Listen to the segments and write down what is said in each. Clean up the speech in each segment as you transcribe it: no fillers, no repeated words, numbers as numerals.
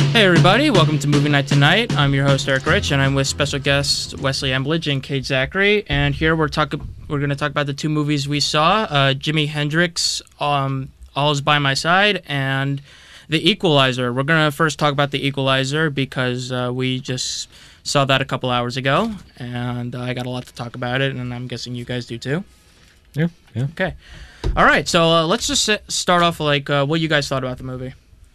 Hey everybody, welcome to Movie Night Tonight. I'm your host Eric Rich, and I'm with special guests Wesley Embledge and Kate Zachary. And here we're going to talk about the two movies we saw: Jimi Hendrix, All Is by My Side, and The Equalizer. We're going to first talk about The Equalizer because we just saw that a couple hours ago, and I got a lot to talk about it, and I'm guessing you guys do too. Yeah. Okay. All right, so let's just start off what you guys thought about the movie.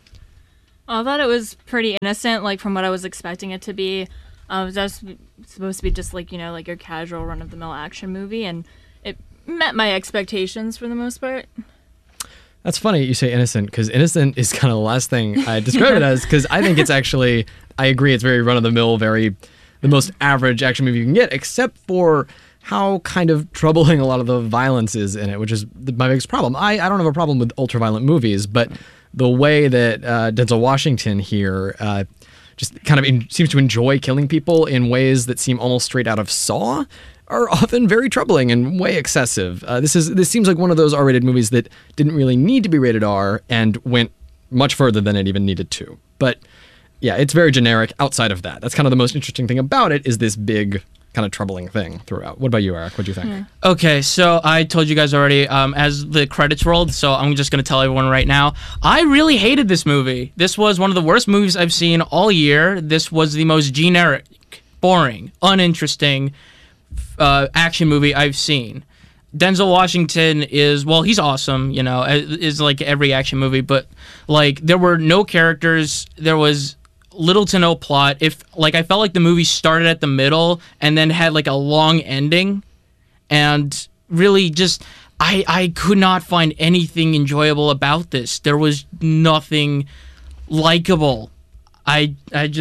I thought it was pretty innocent, from what I was expecting it to be. It was just supposed to be just your casual run-of-the-mill action movie, and it met my expectations for the most part. That's funny you say innocent, because innocent is kind of the last thing I describe it as, because I think it's actually, I agree, it's very run-of-the-mill, the most average action movie you can get, except for how kind of troubling a lot of the violence is in it, which is my biggest problem. I don't have a problem with ultra-violent movies, but the way that Denzel Washington here just kind of seems to enjoy killing people in ways that seem almost straight out of Saw are often very troubling and way excessive. This seems like one of those R-rated movies that didn't really need to be rated R and went much further than it even needed to. But yeah, it's very generic outside of that. That's kind of the most interesting thing about it, is this big kind of troubling thing throughout. What about you, Eric? What do you think? Okay, so I told you guys already as the credits rolled, so I'm just going to tell everyone right now. I really hated this movie. This was one of the worst movies I've seen all year. This was the most generic, boring, uninteresting action movie I've seen. Denzel Washington he's awesome, is like every action movie, but there were no characters, there was little to no plot. I felt like the movie started at the middle and then had a long ending, and really just I could not find anything enjoyable about this. There was nothing likable. I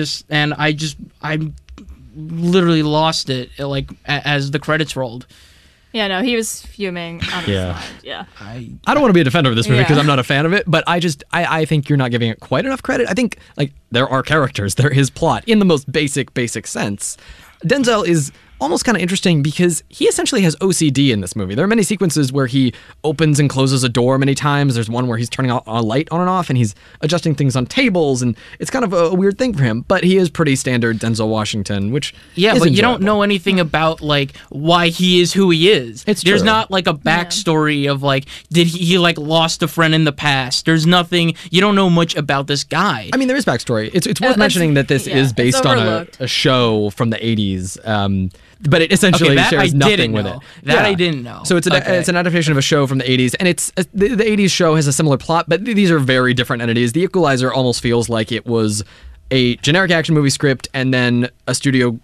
literally lost it as the credits rolled. Yeah, no, he was fuming on his side. Yeah. I don't want to be a defender of this movie because I'm not a fan of it, but I think you're not giving it quite enough credit. I think there are characters, there is plot in the most basic sense. Denzel is almost kind of interesting because he essentially has OCD in this movie. There are many sequences where he opens and closes a door many times. There's one where he's turning a light on and off, and he's adjusting things on tables, and it's kind of a weird thing for him. But he is pretty standard Denzel Washington, which is but you enjoyable. don't know anything about why he is who he is. It's There's true. not a backstory of did he lost a friend in the past. There's nothing. You don't know much about this guy. I mean, there is backstory. It's worth mentioning that this is based on a show from the 80s. But it essentially shares nothing with it. I didn't know. So it's an adaptation of a show from the 80s, and the 80s show has a similar plot, but these are very different entities. The Equalizer almost feels like it was a generic action movie script, and then a studio,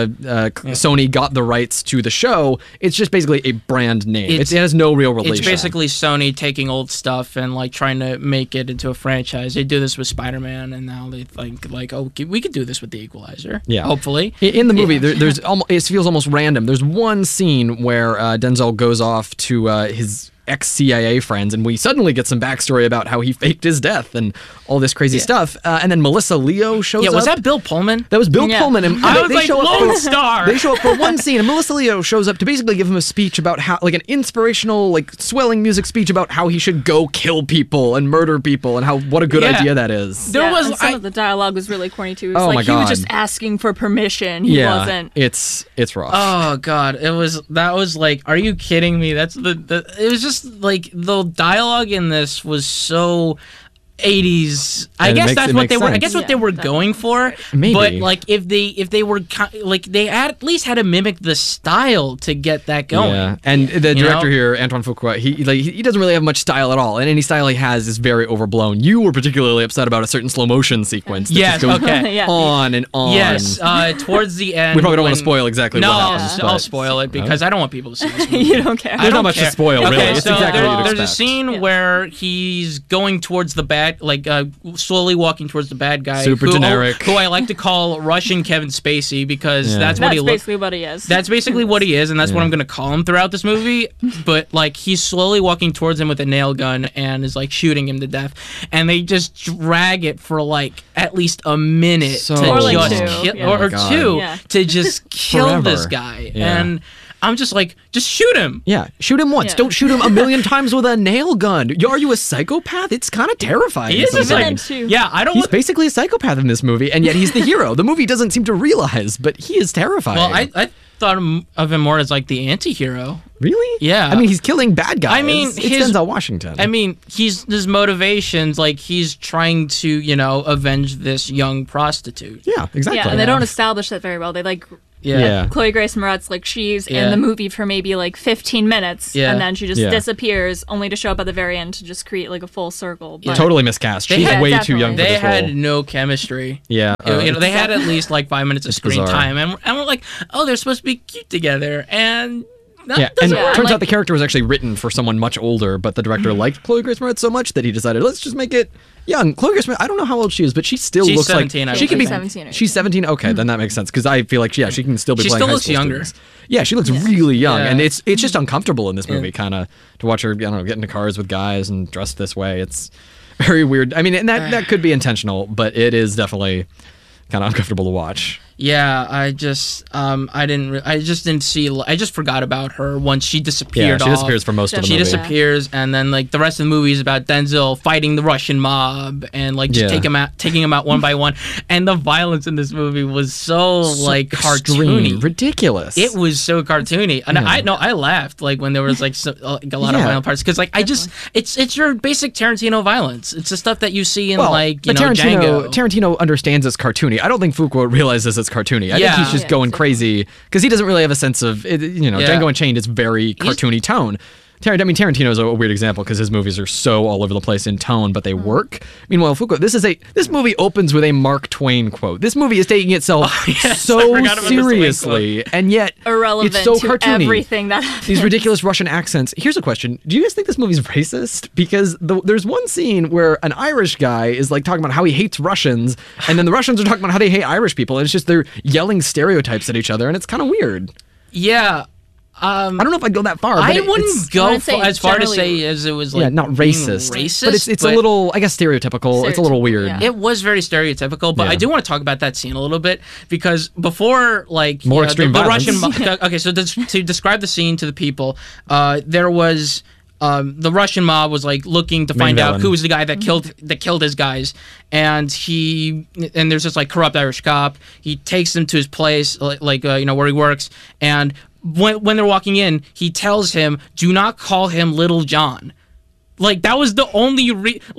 Sony got the rights to the show. It's just basically a brand name. It has no real relation. It's basically Sony taking old stuff and trying to make it into a franchise. They do this with Spider-Man, and now they think we could do this with The Equalizer. Yeah, hopefully. In the movie, there's it feels almost random. There's one scene where Denzel goes off to his ex-CIA friends, and we suddenly get some backstory about how he faked his death and all this crazy stuff. And then Melissa Leo shows up. Yeah, was that Bill Pullman? That was Bill Pullman. And I was Lone Star. They show up for one scene, and Melissa Leo shows up to basically give him a speech about how, an inspirational, swelling music speech about how he should go kill people and murder people, and what a good idea that is. Some of the dialogue was really corny too. It was he was just asking for permission. He wasn't. It's rough. Oh God, that was are you kidding me? That's it was just the dialogue in this was so 80s. I guess that's what they were. I guess what they were going for. Maybe. But if they were they at least had to mimic the style to get that going. Yeah. And the director here, Antoine Fuqua, he doesn't really have much style at all, and any style he has is very overblown. You were particularly upset about a certain slow motion sequence that just goes on and on. Yes. Towards the end, we probably don't want to spoil exactly what happens. I'll spoil it because I don't want people to see this movie. You don't care. There's not much to spoil, really. Okay, It's so exactly what you'd there's a expect. scene where he's going towards the bad, slowly walking towards the bad guy. Super generic. Who I like to call Russian Kevin Spacey because that's what he looks. That's basically what he is. That's basically what he is, and that's what I'm going to call him throughout this movie. But he's slowly walking towards him with a nail gun and is shooting him to death, and they just drag it for at least a minute to just kill, or two to just kill this guy. Yeah. And I'm just like, just shoot him. Yeah, shoot him once. Yeah. Don't shoot him a million times with a nail gun. Are you a psychopath? It's kind of terrifying. He is a sometimes. Villain, too. Yeah, I don't. He's basically a psychopath in this movie, and yet he's the hero. The movie doesn't seem to realize, but he is terrifying. Well, I thought of him more as like the anti-hero. Really? Yeah. I mean, he's killing bad guys. I mean, it's his- Denzel Washington. I mean, his motivations, like he's trying to, avenge this young prostitute. yeah, exactly. Yeah, and they don't establish that very well. They like Yeah. Chloe Grace Moretz, like she's Yeah. in the movie for maybe like 15 minutes, Yeah. and then she just Yeah. disappears, only to show up at the very end to just create like a full circle. But Totally miscast. She's Yeah, way too definitely. young for They this had role. no chemistry. Yeah. They had at least like 5 minutes of screen bizarre. time, and we're like, oh, they're supposed to be cute together, and that Yeah, and doesn't it work. turns like- out the character was actually written for someone much older, but the director liked Chloe Grace Moretz so much that he decided, let's just make it young. Chloe Grace Moretz, I don't know how old she is, but she still She's looks 17, I like she can be. believe. 17 or She's 17. Okay, then that makes sense because I feel like she can still be. She playing still high looks school younger. students. Yeah, she looks really young, Yeah. and it's just uncomfortable in this movie, kind of to watch her. I don't know, get into cars with guys and dressed this way. It's very weird. I mean, and that could be intentional, but it is definitely kind of uncomfortable to watch. Yeah, I just didn't see. I just forgot about her once she disappeared. Yeah, she off. disappears for most of the She movie. disappears, and then like the rest of the movie is about Denzel fighting the Russian mob and like just Yeah. taking him out one by one. And the violence in this movie was so like Extreme, cartoony. ridiculous. It was so cartoony, and I laughed like when there was like, like a lot of Yeah. violent parts because like it's your basic Tarantino violence. It's the stuff that you see in like but Django. Tarantino understands it's cartoony. I don't think Fuqua realizes it's cartoony. I Yeah. think he's just Yeah, going exactly. crazy because he doesn't really have a sense of it. Yeah. Django Unchained is very cartoony tone. Tarantino's a weird example because his movies are so all over the place in tone, but they work. Meanwhile, Fuqua, this movie opens with a Mark Twain quote. This movie is taking itself yes, I so forgot about the Twain seriously, and yet irrelevant it's so to cartoony. everything that happens. These ridiculous Russian accents. Here's a question: do you guys think this movie's racist? Because there's one scene where an Irish guy is like talking about how he hates Russians, and then the Russians are talking about how they hate Irish people, and it's just they're yelling stereotypes at each other, and it's kind of weird. Yeah. I don't know if I'd go that far. But I it's- wouldn't go wouldn't say as far to generally- say as it was like Yeah, not being racist. racist, but it's a little, I guess, stereotypical. It's a little weird. Yeah. It was very stereotypical, but Yeah. I do want to talk about that scene a little bit because before, like, More extreme the violence. Russian. Okay, so to describe the scene to the people, there was. The Russian mob was like looking to Main find out villain. who was the guy that killed his guys, and there's this like corrupt Irish cop. He takes them to his place, where he works, and when they're walking in, he tells him, "Do not call him Little John." Like that was the only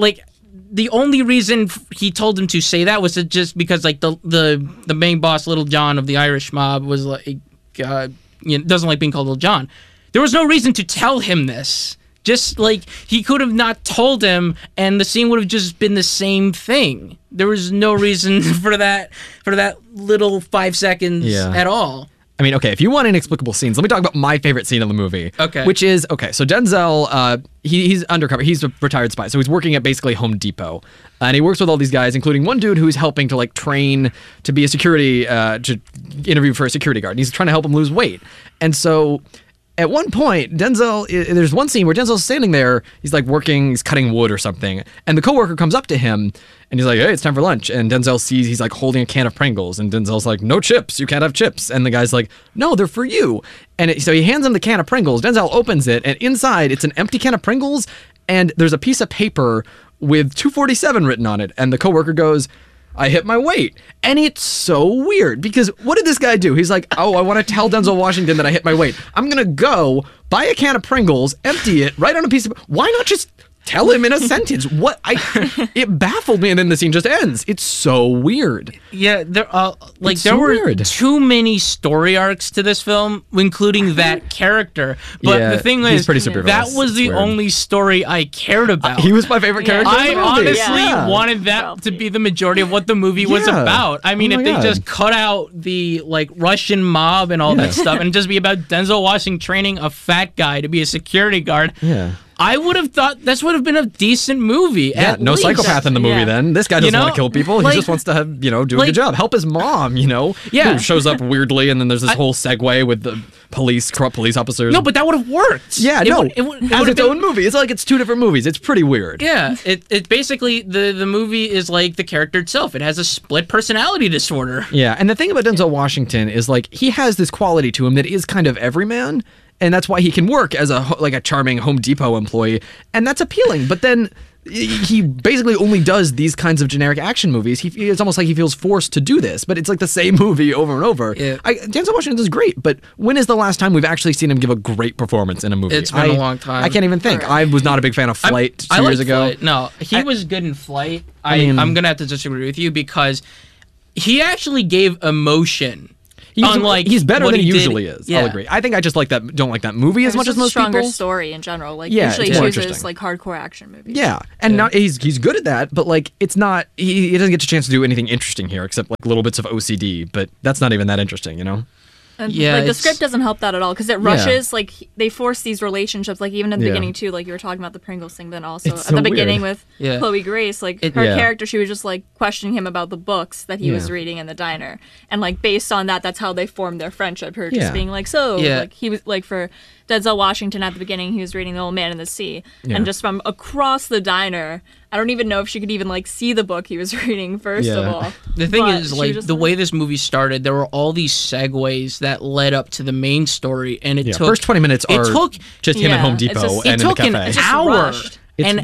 the only reason he told him to say that was just because like the main boss, Little John of the Irish mob, was like doesn't like being called Little John. There was no reason to tell him this. Just like he could have not told him, and the scene would have just been the same thing. There was no reason for that little 5 seconds Yeah. at all. I mean, okay, if you want inexplicable scenes, let me talk about my favorite scene of the movie. Okay. Which is, so Denzel, he's undercover. He's a retired spy. So he's working at basically Home Depot. And he works with all these guys, including one dude who's helping to like train to be a security, to interview for a security guard. And he's trying to help him lose weight. And so at one point, there's one scene where Denzel's standing there, he's like working, he's cutting wood or something, and the coworker comes up to him, and he's like, hey, it's time for lunch, and Denzel sees he's like holding a can of Pringles, and Denzel's like, no chips, you can't have chips, and the guy's like, no, they're for you, and so he hands him the can of Pringles, Denzel opens it, and inside, it's an empty can of Pringles, and there's a piece of paper with 247 written on it, and the coworker goes, I hit my weight. And it's so weird because what did this guy do? He's like, oh, I want to tell Denzel Washington that I hit my weight. I'm going to go buy a can of Pringles, empty it, write on a piece of... Why not just tell him in a sentence? It baffled me, and then the scene just ends. It's so weird. Yeah, there It's there so were weird. too many story arcs to this film, including that character. But Yeah, the thing he's is, pretty super that villainous. was It's the weird. only story I cared about. He was my favorite character in I the movie. honestly Yeah. wanted that to be the majority of what the movie was Yeah. about. I mean, Oh if my they God. just cut out the like Russian mob and all that stuff, and just be about Denzel Washington training a fat guy to be a security guard, Yeah. I would have thought this would have been a decent movie. Yeah, at no least. psychopath in the movie Yeah. then. This guy doesn't want to kill people. He like- just wants to have, do a like- good job. Help his mom, Yeah. Who shows up weirdly, and then there's this whole segue with the corrupt police officers. No, but that would have worked. Yeah, it no. Would, it would, it as would have its been, own movie. It's like it's two different movies. It's pretty weird. Yeah, it basically the movie is like the character itself. It has a split personality disorder. Yeah, and the thing about Denzel Washington is like he has this quality to him that is kind of everyman, and that's why he can work as a charming Home Depot employee, and that's appealing. But then he basically only does these kinds of generic action movies. It's almost like he feels forced to do this, but it's like the same movie over and over. Yeah. Denzel Washington is great, but when is the last time we've actually seen him give a great performance in a movie? It's been a long time. I can't even think. I was not a big fan of Flight 2 I years liked ago. Flight. No, he was good in Flight. mean- I'm gonna have to disagree with you because he actually gave emotion. Unlike he's better what than he did- usually is. Yeah. I'll agree. I think I just don't like that movie as It's much just as most a stronger people. story in general. Like Yeah, usually it's he more chooses interesting. like hardcore action movies. Yeah, and now he's good at that, but like it's not. He doesn't get a chance to do anything interesting here except like little bits of OCD, but that's not even that interesting, And, Yeah, like the it's- script doesn't help that at all because it rushes. Like they force these relationships. Like even in the Yeah. beginning too. Like you were talking about the Pringles thing, but then also It's at so the beginning weird. with Yeah. Chloe Grace, like It- her Yeah. character, she was just like questioning him about the books that he was Yeah. reading in the diner, and like based on that, that's how they formed their friendship. Her just Yeah. being like, so Yeah. like he was like for Denzel Washington at the beginning, he was reading The Old Man in the Sea, Yeah. and just from across the diner, I don't even know if she could even like see the book he was reading. First of Yeah. all, The thing But is, she like, just, the way this movie started, there were all these segues that led up to the main story, and it Yeah, took first 20 minutes it are took just him at Yeah, Home it's Depot just- and it in the took an cafe. just hour, rushed.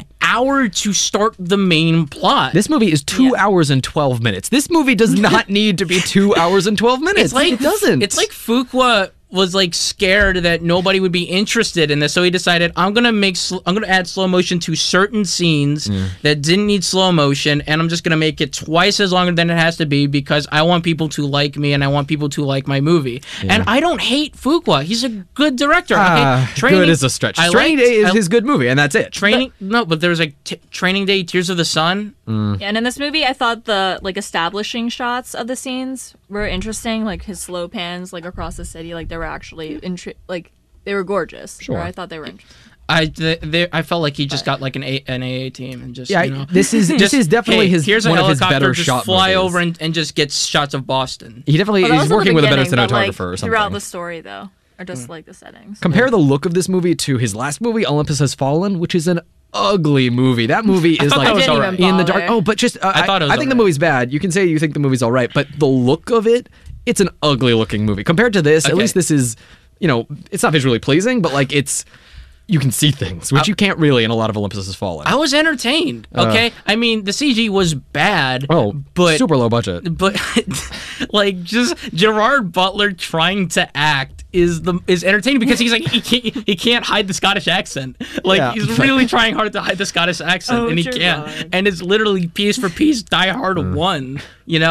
to start the main plot. This movie is 2 Yeah. hours and 12 minutes. This movie does not need to be 2 hours and 12 minutes. It's like it doesn't. It's like Fuqua was like scared that nobody would be interested in this, so he decided I'm gonna add slow motion to certain scenes that didn't need slow motion, and I'm just gonna make it twice as long than it has to be because I want people to like me and I want people to like my movie. And I don't hate Fuqua; he's a good director. good is a stretch. I Training liked- Day is I- his good movie, and that's it. Training. No, but there was like Training Day, Tears of the Sun. Yeah, and in this movie, I thought the like establishing shots of the scenes were interesting, like his slow pans like across the city, like they were actually they were gorgeous. Sure. Or I thought they were interesting. I felt like he just got like an AA team and just Yeah, you know. this is definitely Hey, here's a one of his helicopter, better just shot fly movies. over and just gets shots of Boston. He definitely Well, that was he's at the working with a better beginning, but, like, cinematographer or something. throughout the story, though, or just like the settings. Compare the look of this movie to his last movie, Olympus Has Fallen, which is an ugly movie. That movie is thought like that was I didn't alright. even in the bother. dark. Oh, but just I thought it was I think the alright. movie's bad. You can say you think the movie's all right, but the look of it, it's an ugly looking movie compared to this. At Okay. least this is, it's not visually pleasing, but like you can see things, which you can't really in a lot of Olympus Has Fallen. I was entertained. Okay, I mean the CG was bad. but super low budget. But like just Gerard Butler trying to act is entertaining because he's like he can't hide the Scottish accent. Like Yeah. he's really trying hard to hide the Scottish accent Oh, and he dear can't. God. And it's literally piece for piece Die Hard Mm. 1.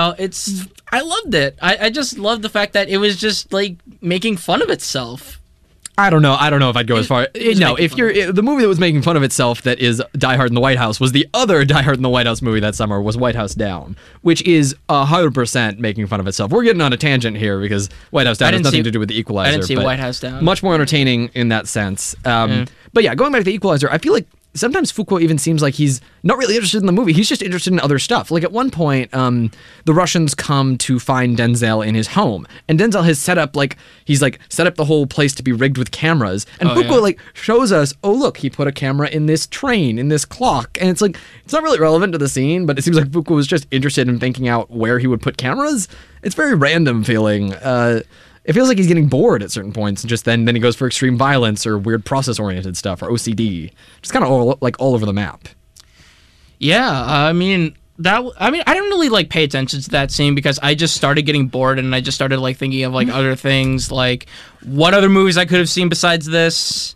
I loved it. I just loved the fact that it was just like making fun of itself. I don't know if I'd go as far. was No, making if fun you're the movie that was making fun of itself, that is Die Hard in the White House, was the other Die Hard in the White House movie that summer was White House Down, which is 100% making fun of itself. We're getting on a tangent here because White House Down has didn't nothing see- to do with the Equalizer. I didn't see but White House Down. Much more entertaining in that sense. But yeah, going back to the Equalizer, I feel like sometimes Fuqua even seems like he's not really interested in the movie. He's just interested in other stuff. Like at one point, the Russians come to find Denzel in his home, and Denzel has set up set up the whole place to be rigged with cameras. And Fuqua yeah. shows us, oh look, he put a camera in this train, in this clock, and it's not really relevant to the scene, but it seems like Fuqua was just interested in thinking out where he would put cameras. It's very random feeling. It feels like he's getting bored at certain points, and just then he goes for extreme violence or weird process-oriented stuff or OCD. Just kind of all over the map. Yeah, I mean I didn't really like pay attention to that scene because I just started getting bored and I just started like thinking of like other things, like what other movies I could have seen besides this.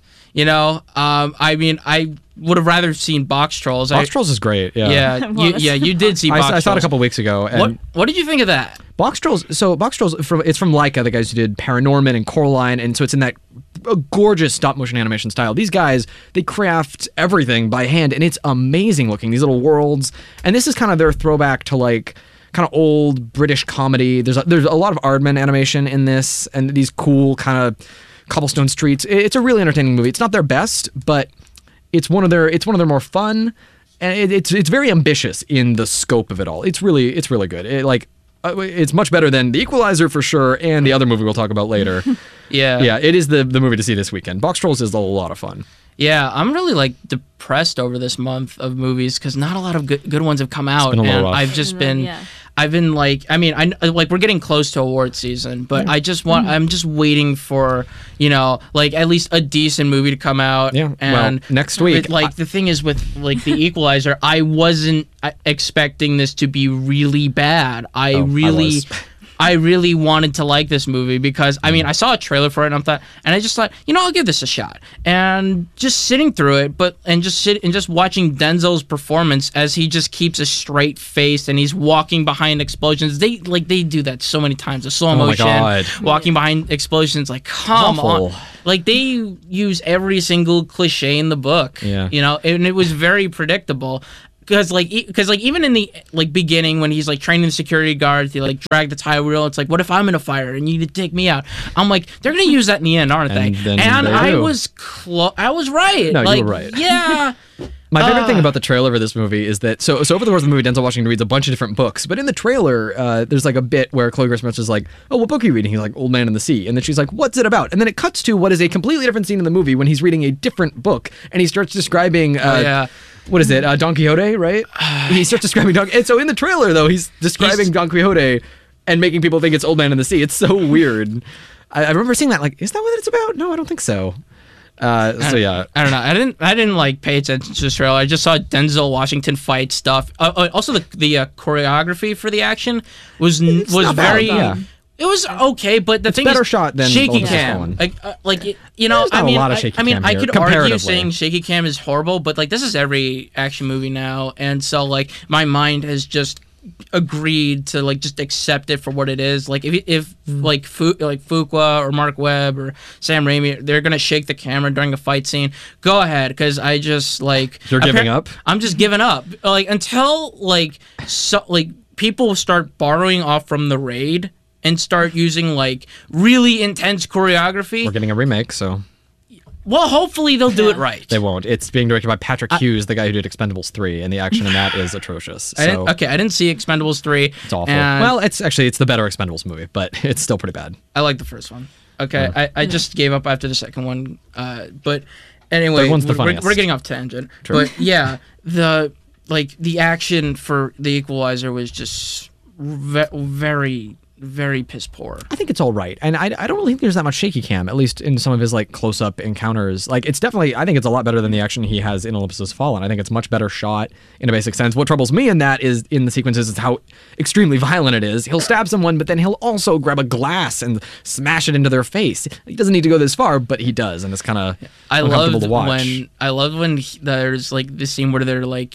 I mean, I would have rather seen Box Trolls. Box Trolls is great. Yeah. Yeah, you did see Box Trolls. I saw it a couple weeks ago. And What did you think of that? Box Trolls. So Box Trolls, it's from Laika, the guys who did Paranorman and Coraline, and so it's in that gorgeous stop motion animation style. These guys, they craft everything by hand, and it's amazing looking. These little worlds, and this is kind of their throwback to like kind of old British comedy. There's a lot of Aardman animation in this, and these cool kind of cobblestone streets. It's a really entertaining movie. It's not their best, but it's one of their more fun, and it's very ambitious in the scope of it all. It's really good. It's much better than The Equalizer for sure, and the other movie we'll talk about later. Yeah. It is the movie to see this weekend. Box Trolls is a lot of fun. Yeah, I'm really like depressed over this month of movies because not a lot of good ones have come out, been a little and rough. I've just been, Yeah. I've been like, I mean, I like we're getting close to award season, but I just want, I'm just waiting for like at least a decent movie to come out. Yeah, and well, next week, the thing is with like The Equalizer, I wasn't expecting this to be really bad. I really wanted to like this movie because I mean I saw a trailer for it and I just thought I'll give this a shot, and just sitting through it and just watching Denzel's performance as he just keeps a straight face and he's walking behind explosions. They do that so many times, the slow motion walking behind explosions, like come Awful. on. Like they use every single cliche in the book, and it was very predictable. Because even in the beginning when he's like training the security guards, they like drag the tie wheel. It's like, what if I'm in a fire and you need to take me out? I'm like, they're gonna use that in the end, aren't they? And I was right. No, you were right. Yeah. My favorite thing about the trailer for this movie is that so over the course of the movie, Denzel Washington reads a bunch of different books, but in the trailer, there's like a bit where Chloe Grace Moretz is like, "Oh, what book are you reading?" He's like, "Old Man in the Sea," and then she's like, "What's it about?" And then it cuts to what is a completely different scene in the movie when he's reading a different book, and he starts describing. What is it? Don Quixote, right? He starts describing Don. And so in the trailer, though, he's describing Don Quixote and making people think it's Old Man in the Sea. It's so weird. I remember seeing that. Like, is that what it's about? No, I don't think so. So yeah, I don't know. I didn't like pay attention to this trailer. I just saw Denzel Washington fight stuff. Also, the choreography for the action was very. It was okay, but the thing better is, shot than shaky Olympus Has cam. Fallen. I mean, a lot of shaky cam I here, could argue comparatively. saying shaky cam is horrible, but like this is every action movie now, and so like my mind has just agreed to like just accept it for what it is. Like if Fuqua or Mark Webb or Sam Raimi, they're gonna shake the camera during a fight scene, go ahead, because I just like you're giving up. I'm just giving up. Like until people start borrowing off from The Raid and start using like really intense choreography. We're getting a remake, so. Well, hopefully they'll do it right. They won't. It's being directed by Patrick Hughes, the guy who did Expendables 3, and the action in that is atrocious. So I didn't see Expendables 3. It's awful. Well, it's the better Expendables movie, but it's still pretty bad. I like the first one. Okay, I just gave up after the second one. But anyway, we're getting off tangent. True. But yeah, the action for The Equalizer was just very, very piss poor. I think it's all right, and I don't really think there's that much shaky cam, at least in some of his like close-up encounters. Like it's definitely, I think it's a lot better than the action he has in Olympus Has Fallen. I think it's much better shot in a basic sense. What troubles me in that is in the sequences is how extremely violent it is. He'll stab someone, but then he'll also grab a glass and smash it into their face. He doesn't need to go this far, but he does, and it's kind of uncomfortable to watch. I love when there's like this scene where they're like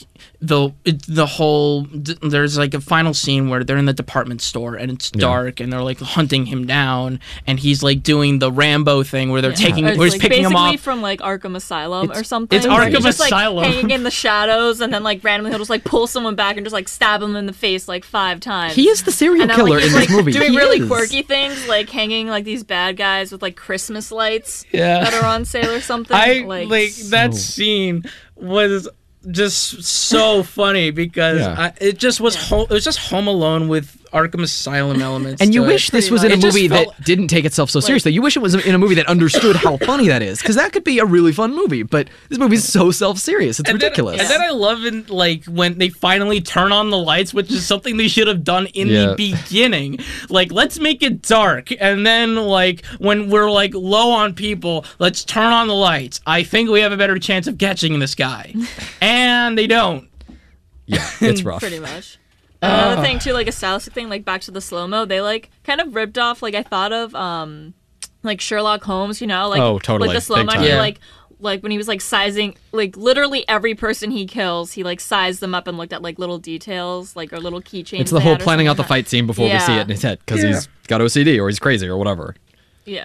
there's like a final scene where they're in the department store and it's dark and they're like hunting him down and he's like doing the Rambo thing where they're picking him off from like Arkham Asylum or something. It's Arkham he's just, Asylum, like, hanging in the shadows, and then like randomly he'll just like pull someone back and just like stab him in the face like 5 times. He is the serial killer in this movie. Doing really quirky things like hanging like these bad guys with like Christmas lights that are on sale or something. That scene was just so funny because it just was it was just Home Alone with Arkham Asylum elements. And you wish this was in a movie that didn't take itself so seriously. You wish it was in a movie that understood how funny that is, because that could be a really fun movie. But this movie is so self-serious; it's ridiculous. And then I love when they finally turn on the lights, which is something they should have done in the beginning. Like, let's make it dark, and then like when we're like low on people, let's turn on the lights. I think we have a better chance of catching this guy, and they don't. Yeah, it's rough. Pretty much. Another thing too, like a stylistic thing, like back to the slow-mo, they like kind of ripped off, like I thought of like Sherlock Holmes, you know, like totally. like the slow-mo, like when he was like sizing, like literally every person he kills, he like sized them up and looked at like little details, like or little keychains. It's the whole planning out the fight scene before we see it in his head, because he's got OCD or he's crazy or whatever. Yeah.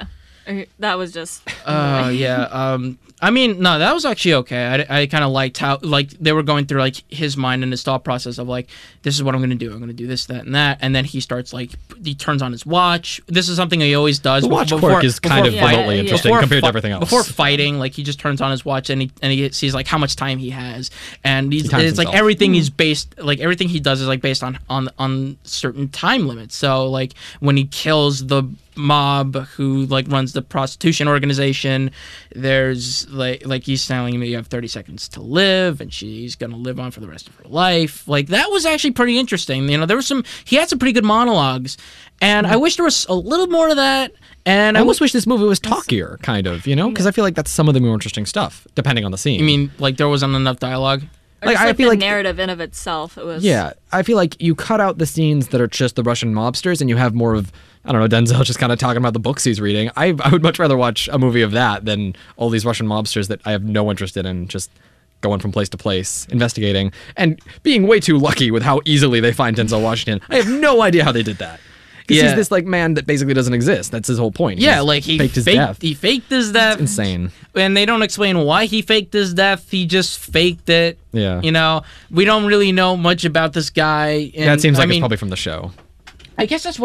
That was just. Yeah. I mean, no, that was actually okay. I kind of liked how like they were going through like his mind and his thought process of like, this is what I'm gonna do. I'm gonna do this, that, and that, and then he starts like he turns on his watch. This is something he always does. The watch quirk is kind of remotely interesting compared to everything else. Before fighting, like he just turns on his watch and he sees like how much time he has, and it's himself. like everything is based like everything he does is like based on certain time limits. So like when he kills the mob who like runs the prostitution organization, there's like he's telling me you have 30 seconds to live and she's gonna live on for the rest of her life. Like that was actually pretty interesting. You know, he had some pretty good monologues, and I wish there was a little more of that. And I almost wish this movie was talkier, kind of, you know, because I feel like that's some of the more interesting stuff, depending on the scene. You mean like there wasn't enough dialogue? Like, I feel like the narrative in of itself, it was. Yeah, I feel like you cut out the scenes that are just the Russian mobsters, and you have more of, I don't know, Denzel just kind of talking about the books he's reading. I would much rather watch a movie of that than all these Russian mobsters that I have no interest in, just going from place to place, investigating, and being way too lucky with how easily they find Denzel Washington. I have no idea how they did that. Because he's this like man that basically doesn't exist. That's his whole point. Yeah, like he faked his death. He faked his death. It's insane. And they don't explain why he faked his death. He just faked it. Yeah. You know, we don't really know much about this guy. And, yeah, it seems like it's probably from the show. I guess that's